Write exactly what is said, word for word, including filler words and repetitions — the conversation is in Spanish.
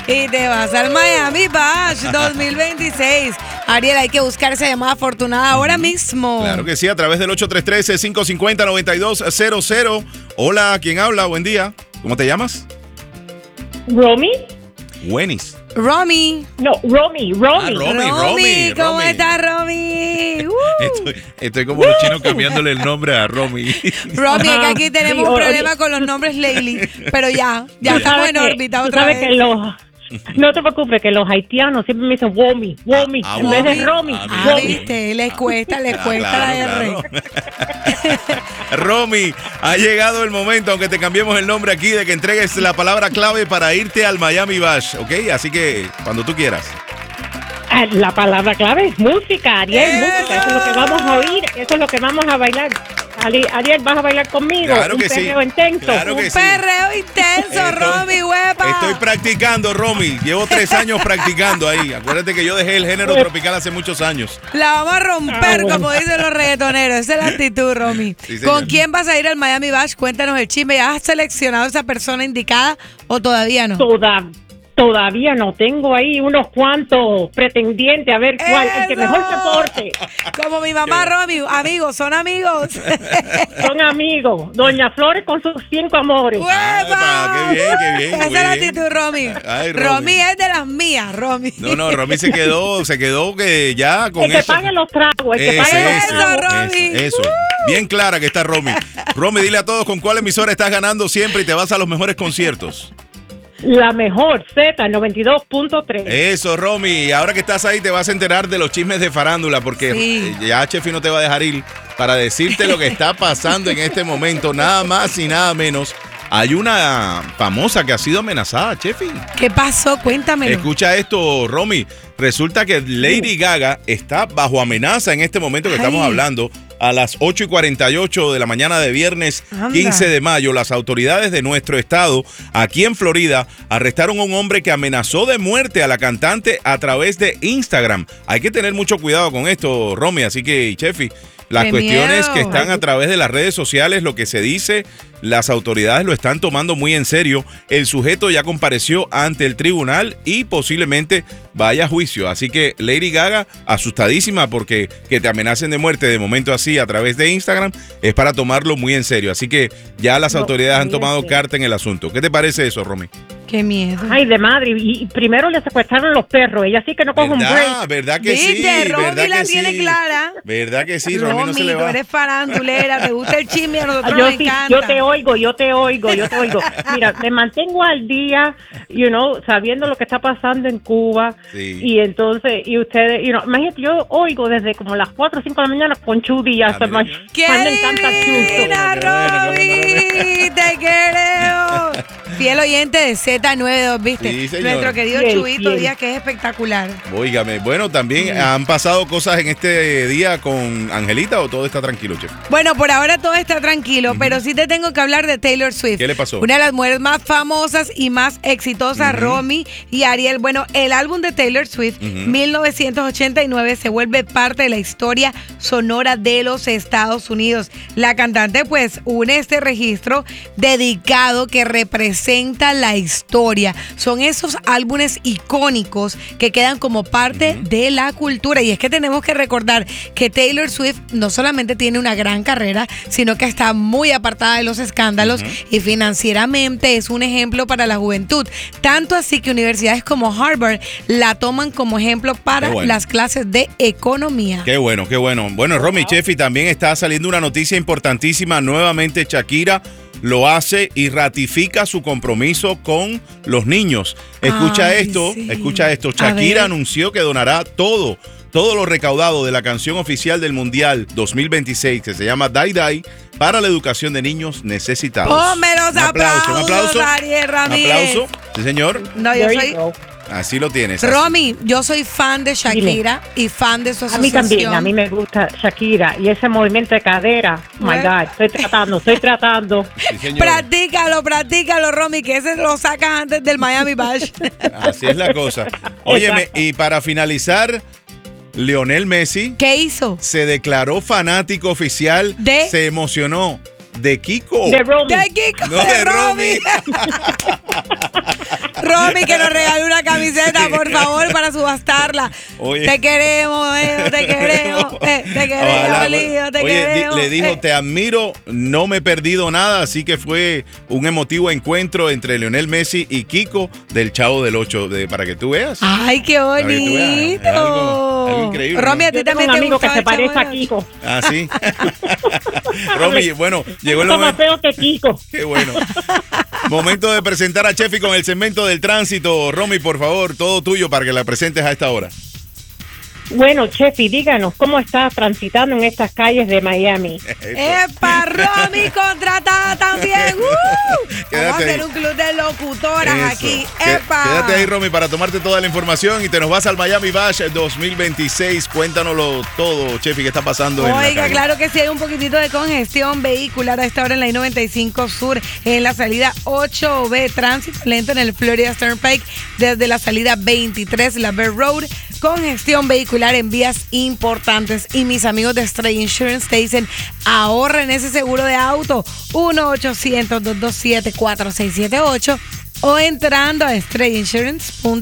y te vas al Miami Bash dos mil veintiséis. Ariel, hay que buscar esa llamada afortunada ahora mismo. Claro que sí, a través del ocho tres tres, cinco cinco cero, nueve dos cero cero. Hola, ¿quién habla? Buen día. ¿Cómo te llamas? ¿Romy? Wenis. Romy. No, Romy, Romy. Ah, Romy, Romy, ¿cómo Romy. estás, Romy? Uh. Estoy, estoy como los chinos cambiándole el nombre a Romy. Romy, es que Ajá, aquí tenemos sí, un oye. problema con los nombres Lately, pero ya, ya Tú estamos sabes en que- órbita tú otra sabes vez. que los, no te preocupes, que los haitianos siempre me dicen Womi, Womi, Ah, en vez de Womi. Romy. Ah, Ah, Womi. viste, les cuesta, les Ah, cuesta claro, la R. claro. Romy, ha llegado el momento, aunque te cambiemos el nombre aquí, de que entregues la palabra clave para irte al Miami Bash, ¿ok? Así que cuando tú quieras. Ah, La palabra clave es música, Ariel, ¡Eso! música. Eso es lo que vamos a oír, eso es lo que vamos a bailar. Ali- Ariel, ¿vas a bailar conmigo? Claro Un que sí. perreo intenso. Claro que Un sí. perreo intenso, Estoy- Romy, huepa. Estoy practicando, Romy. Llevo tres años practicando ahí. Acuérdate que yo dejé el género tropical hace muchos años. La vamos a romper, Ah, bueno. como dicen los reggaetoneros. Esa es la actitud, Romy. Sí, señor. ¿Con quién vas a ir al Miami Bash? Cuéntanos el chisme. ¿Ya has seleccionado esa persona indicada o todavía no? Toda- todavía no, tengo ahí unos cuantos pretendientes, a ver cuál, el que ¡Eso! mejor se porte. Como mi mamá, Romy. Amigos, son amigos. Son amigos. Doña Flores con sus cinco amores. ¡Huepa! qué bien, qué bien, Esa es la bien. actitud, Romy. Ay, Romy. Romy es de las mías, Romy. No, no, Romy se quedó, se quedó que ya con El que eso. pague los tragos, el que Ese, pague los ese, Eso, tragos. Romy. eso, eso. Bien clara que está Romy. Romy, dile a todos con cuál emisora estás ganando siempre y te vas a los mejores conciertos. La mejor, Z, noventa y dos punto tres. Eso, Romy. Ahora que estás ahí te vas a enterar de los chismes de farándula porque Sí. eh, ya Chefi no te va a dejar ir para decirte lo que está pasando en este momento. Nada más y nada menos. Hay una famosa que ha sido amenazada, Chefi. ¿Qué pasó? Cuéntamelo. Escucha esto, Romy. Resulta que Lady Gaga está bajo amenaza en este momento que Ay. estamos hablando. A las ocho y cuarenta y ocho de la mañana de viernes Anda. quince de mayo, las autoridades de nuestro estado, aquí en Florida, arrestaron a un hombre que amenazó de muerte a la cantante a través de Instagram. Hay que tener mucho cuidado con esto, Romy. Así que, Chefi, las ¡Qué cuestiones miedo! que están a través de las redes sociales, lo que se dice, las autoridades lo están tomando muy en serio. El sujeto ya compareció ante el tribunal y posiblemente vaya a juicio. Así que Lady Gaga, asustadísima porque que te amenacen de muerte de momento así a través de Instagram, es para tomarlo muy en serio. Así que ya las No, autoridades han tomado fíjate. carta en el asunto. ¿Qué te parece eso, Romy? Qué miedo. Ay, de madre. Y, y primero le secuestraron los perros. Ella sí que no coge un ¿Verdad? break. ¿Verdad que sí? ¿Viste? Romy ¿Verdad la que tiene sí? clara. ¿Verdad que sí? Romy, Romy, no se le tú va. eres farandulera, te gusta el chisme, a nosotros Yo nos sí, encanta. yo te oigo, yo te oigo, yo te oigo. Mira, me mantengo al día, you know, sabiendo lo que está pasando en Cuba. Sí. Y entonces, y ustedes, you know, imagínate, yo oigo desde como las cuatro o cinco de la mañana con Chu Díaz. Ah, mira. ¡Qué Me encanta divina, Qué bueno, Romy! ¡Te queremos! Fiel oyente de Z noventa y dos, ¿viste? Sí, señor. Nuestro querido Fiel, Chubito fiel. Díaz, que es espectacular. Óigame, bueno, también han pasado cosas en este día con Angelita o todo está tranquilo, chef. Bueno, por ahora todo está tranquilo, pero sí te tengo que hablar de Taylor Swift. ¿Qué le pasó? Una de las mujeres más famosas y más exitosas, Romy y Ariel. Bueno, el álbum de Taylor Swift, Ujú. mil novecientos ochenta y nueve, se vuelve parte de la historia sonora de los Estados Unidos. La cantante, pues, une este registro dedicado que representa la historia. Son esos álbumes icónicos que quedan como parte de la cultura. Y es que tenemos que recordar que Taylor Swift no solamente tiene una gran carrera, sino que está muy apartada de los escándalos y financieramente es un ejemplo para la juventud. Tanto así que universidades como Harvard la toman como ejemplo para Qué bueno. las clases de economía. Qué bueno, qué bueno. Bueno, Romy Chefi, también está saliendo una noticia importantísima. Nuevamente Shakira lo hace y ratifica su compromiso con los niños. Escucha Ay, esto, sí. escucha esto. A Shakira ver. anunció que donará todo, todo lo recaudado de la canción oficial del Mundial dos mil veintiséis, que se llama Die Die, para la educación de niños necesitados. Ponme los Un aplauso, un aplausos, aplauso. Ariel Un Ramírez. aplauso. Sí, señor. No, yo There you soy... go. Así lo tienes. así. Romy, yo soy fan de Shakira y fan de su A mí asociación. también, a mí me gusta Shakira y ese movimiento de cadera. Oh my Bueno. God, estoy tratando, estoy tratando. Sí, señor. Practícalo, practícalo, Romy, que ese lo sacas antes del Miami Bash. Así es la cosa. Óyeme, y para finalizar, Lionel Messi ¿Qué hizo? se declaró fanático oficial, ¿De? se emocionó de Kiko. De Romy. De Kiko, No, de de Romy. Romy. Romy, que nos regale una camiseta, por favor, para subastarla. Oye. Te queremos, eh, te queremos, eh, te queremos, Ojalá, Lío, te oye, queremos. di- le dijo, eh. te admiro, no me he perdido nada, así que fue un emotivo encuentro entre Lionel Messi y Kiko del Chavo del Ocho, de, para que tú veas. Ay, qué Para que tú veas, bonito. es algo- algo increíble, Romy, ¿no? a ti Yo tengo también un te amigo que gustaba se el Chavo parece a del Ocho? Kiko. Ah, sí. Romy, bueno, llegó el Está más momento. feo que Kiko. Qué bueno. Momento de presentar a Chefi con el segmento del tránsito. Romy, por favor, todo tuyo para que la presentes a esta hora. Bueno, Chefi, díganos, ¿cómo estás transitando en estas calles de Miami? ¡Epa, Romy contratada también! ¡Uh! Vamos a Quédate hacer ahí. un club de locutoras Eso. aquí. Qué- ¡Epa! Quédate ahí, Romy, para tomarte toda la información y te nos vas al Miami Bash dos mil veintiséis. Cuéntanoslo todo, Chefi, ¿qué está pasando en la Oiga, calle? claro que sí, hay un poquitito de congestión vehicular a esta hora en la I noventa y cinco Sur, en la salida ocho B, tránsito lento en el Florida Turnpike desde la salida veintitrés, la Bear Road, congestión vehicular en vías importantes. Y mis amigos de Stray Insurance te dicen, ahorren ese seguro de auto, uno ochocientos, dos dos siete, cuatro seis siete ocho o entrando a stray insurance punto com.